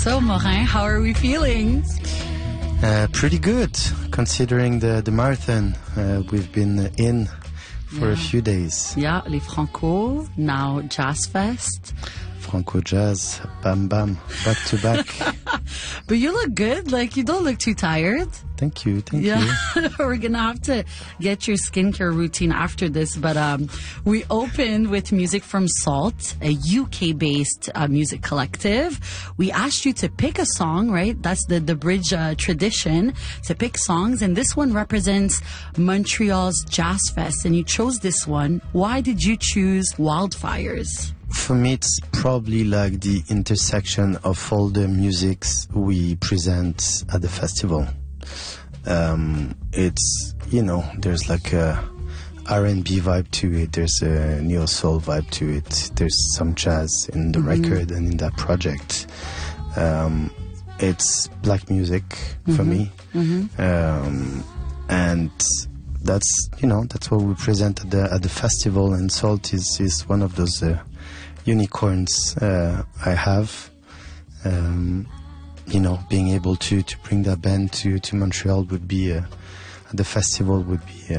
So, Morin, how are we feeling? Pretty good, considering the marathon we've been in for a few days. Yeah, Les Franco, now Jazz Fest. Franco Jazz, bam bam, back to back. But you look good, like you don't look too tired. Thank you. We're gonna have to get your skincare routine after this, but we opened with music from Salt, a UK-based music collective. We asked you to pick a song, right? That's the Bridge tradition, to pick songs, and this one represents Montreal's Jazz Fest, and you chose this one. Why did you choose Wildfires? For me, it's probably like the intersection of all the musics we present at the festival. It's, there's like a R&B vibe to it. There's a neo soul vibe to it. There's some jazz in the record and in that project. It's black music for me. And that's what we present at the festival. And Salt is one of those unicorns I have. Being able to bring that band to Montreal would be at the festival would be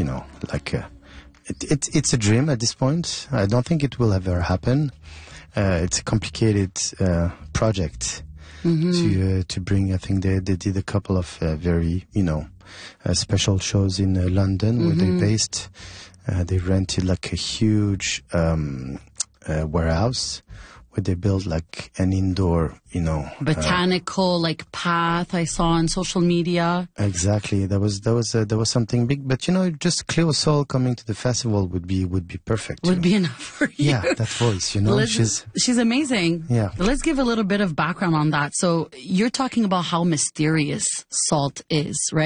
it's a dream at this point. I don't think it will ever happen. It's a complicated project to bring. I think they did a couple of very special shows in London where they're based. They rented like a huge warehouse where they built like an indoor, botanical like path I saw on social media. Exactly. There was something big, but just Cleo Sol coming to the festival would be perfect. Would be enough for you. Yeah, that voice, she's amazing. Yeah. Let's give a little bit of background on that. So you're talking about how mysterious Salt is, right?